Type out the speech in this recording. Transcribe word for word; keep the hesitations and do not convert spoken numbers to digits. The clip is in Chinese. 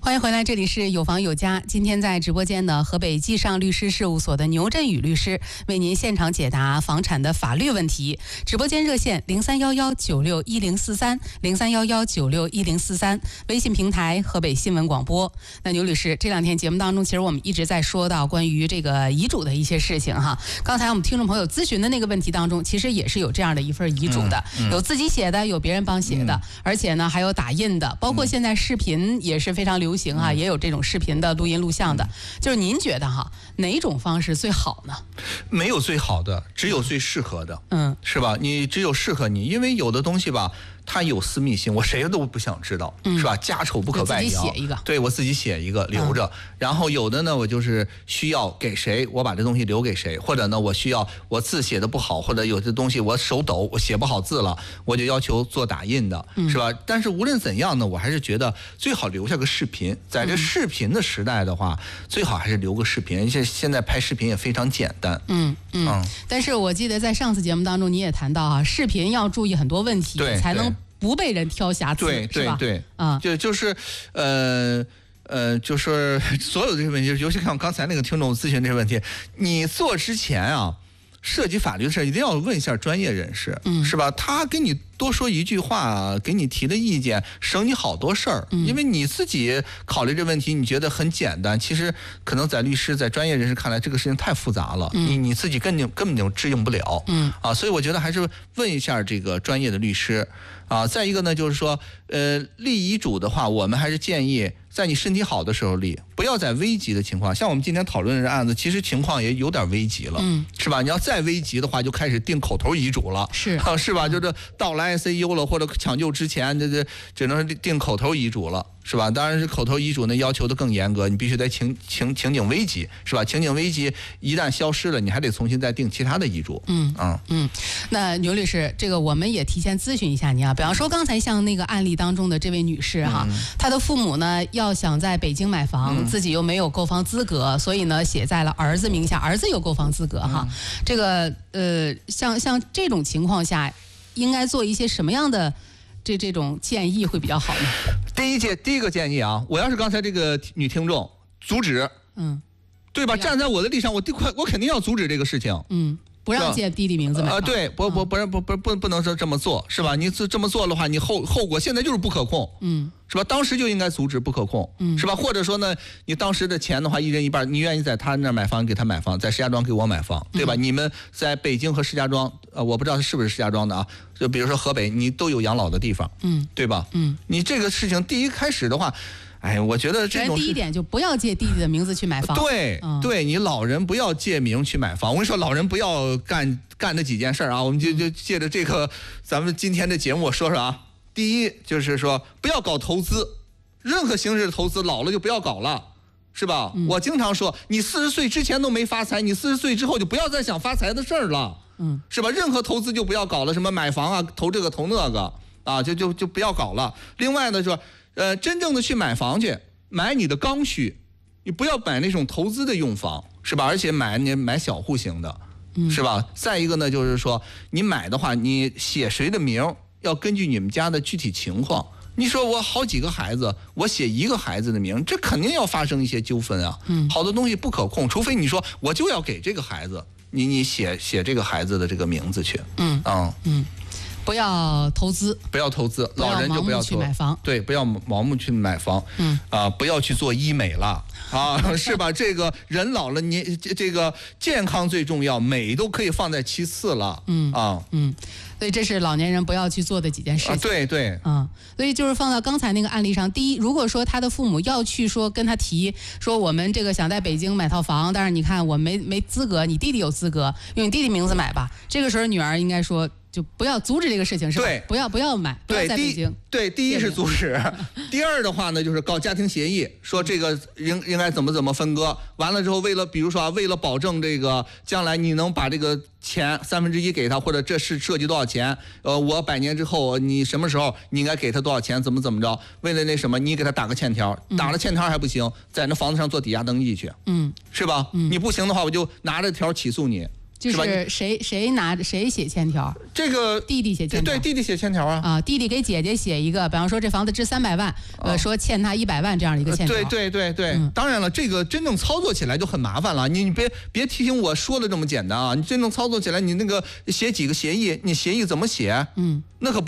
欢迎回来，这里是有房有家。今天在直播间呢，河北纪尚律师事务所的牛振宇律师为您现场解答房产的法律问题。直播间热线零三幺幺九六一零四三零三幺幺九六一零四三，微信平台河北新闻广播。那牛律师，这两天节目当中，其实我们一直在说到关于这个遗嘱的一些事情哈。刚才我们听众朋友咨询的那个问题当中，其实也是有这样的一份遗嘱的，嗯嗯、有自己写的，有别人帮写的，嗯、而且呢还有打印的，包括现在视频也是非常流行哈、嗯，也有这种视频的录音录像的。嗯、就是您觉得哈，哪种方式最好呢？ 没有最好的，只有最适合的，嗯，是吧？你只有适合你，因为有的东西吧。它有私密性，我谁都不想知道，嗯、是吧？家丑不可外扬。 自己写一个， 对我自己写一个留着。嗯、然后有的呢，我就是需要给谁，我把这东西留给谁，或者呢，我需要我字写的不好，或者有些东西我手抖，我写不好字了，我就要求做打印的，嗯、是吧？但是无论怎样呢，我还是觉得最好留下个视频。在这视频的时代的话，嗯、最好还是留个视频。现现在拍视频也非常简单。 嗯嗯。嗯但是我记得在上次节目当中，你也谈到哈、啊，视频要注意很多问题， 对， 才能。不被人挑瑕疵， 对对对，啊，就就是，呃呃，就是所有的这些问题，尤其像刚才那个听众咨询这些问题，你做之前啊，涉及法律的事一定要问一下专业人士，嗯，是吧？他给你多说一句话，给你提的意见，省你好多事儿。嗯、因为你自己考虑这问题，你觉得很简单，其实可能在律师、在专业人士看来，这个事情太复杂了，嗯、你你自己根本根本就适应不了。嗯，啊，所以我觉得还是问一下这个专业的律师。啊，再一个呢，就是说，呃，立遗嘱的话，我们还是建议在你身体好的时候立，不要在危急的情况。像我们今天讨论的案子，其实情况也有点危急了，嗯，是吧？你要再危急的话，就开始定口头遗嘱了， 是啊，是吧？就是到了 I C U 了或者抢救之前，这这只能定口头遗嘱了。是吧？当然是口头遗嘱呢，要求的更严格，你必须得情情情景危急，是吧？情景危急一旦消失了，你还得重新再定其他的遗嘱。嗯啊嗯，那牛律师，这个我们也提前咨询一下您啊。比方说刚才像那个案例当中的这位女士哈，嗯、她的父母呢要想在北京买房，嗯、自己又没有购房资格，所以呢写在了儿子名下，儿子有购房资格哈。嗯、这个呃，像像这种情况下，应该做一些什么样的？这这种建议会比较好呢？ 第一件第一个建议啊，我要是刚才这个女听众，阻止，嗯，对吧？站在我的立场，我我肯定要阻止这个事情，嗯， 不让借弟弟名字买房。 啊，对，不不不不不不不能说这么做，是吧？你这么做的话，你后后果现在就是不可控，嗯，是吧？当时就应该阻止不可控，嗯，是吧？或者说呢，你当时的钱的话，一人一半，你愿意在他那儿买房，你给他买房，在石家庄给我买房，对吧？嗯、你们在北京和石家庄，呃，我不知道是不是石家庄的啊。就比如说河北，你都有养老的地方，嗯，对吧？嗯，你这个事情第一开始的话，哎，我觉得这种第一点就不要借弟弟的名字去买房。 对，嗯、对你老人不要借名去买房。我跟你说，老人不要干干那几件事啊。我们就就借着这个咱们今天的节目说说啊。第一就是说不要搞投资，任何形式的投资老了就不要搞了。是吧？嗯、我经常说，你四十岁之前都没发财，你四十岁之后就不要再想发财的事儿了。嗯，是吧？任何投资就不要搞了，什么买房啊，投这个投那个啊，就就就不要搞了。另外呢，说，呃，真正的去买房去，买你的刚需，你不要买那种投资的用房，是吧？而且买你买小户型的，是吧？嗯、再一个呢，就是说，你买的话，你写谁的名，要根据你们家的具体情况。你说我好几个孩子，我写一个孩子的名，这肯定要发生一些纠纷啊。嗯，好多东西不可控，除非你说我就要给这个孩子。你你写写这个孩子的这个名字去，嗯嗯嗯， 不要投资， 不要投资，老人就不要去买房， 对，不要盲目去买房，嗯啊，不要去做医美了啊，是吧？这个人老了，你这个健康最重要，美都可以放在其次了，嗯啊嗯。 所以这是老年人不要去做的几件事情。啊、 对对， 嗯，所以就是放到刚才那个案例上，第一，如果说他的父母要去说跟他提说我们这个想在北京买套房，但是你看我没没资格，你弟弟有资格，用你弟弟名字买吧。这个时候女儿应该说就不要阻止这个事情，是吧？ 对， 不要不要买，不要在北京。 对，第一是阻止，第二的话呢，就是搞家庭协议，说这个应应该怎么怎么分割。完了之后，为了比如说啊，为了保证这个将来你能把这个钱三分之一给他，或者这是涉及多少钱，呃，我百年之后你什么时候你应该给他多少钱，怎么怎么着？为了那什么，你给他打个欠条，打了欠条还不行，在那房子上做抵押登记去，嗯，是吧？嗯、你不行的话，我就拿着条起诉你。 就是谁谁拿谁写欠条？ 这个弟弟写欠条， 对，弟弟写欠条啊。 啊，弟弟给姐姐写一个，比方说这房子值三百万，呃， 哦、 说欠他一百万这样的一个欠条。 对对对对， 嗯、 当然了，这个真正操作起来就很麻烦了。你你别别提醒我说的这么简单啊！你真正操作起来，你那个写几个协议，你协议怎么写？ 嗯， 那可不。